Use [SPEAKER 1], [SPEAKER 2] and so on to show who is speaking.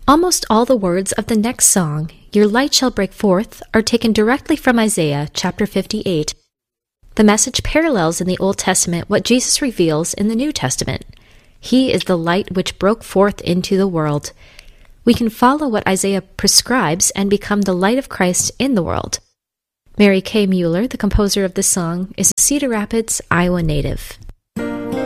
[SPEAKER 1] Almost all the words of the next song, Your Light Shall Break Forth, are taken directly from Isaiah chapter 58. The message parallels in the Old Testament what Jesus reveals in the New Testament. He is the light which broke forth into the world. We can follow what Isaiah prescribes and become the light of Christ in the world. Mary Kay Mueller, the composer of this song, is a Cedar Rapids, Iowa native.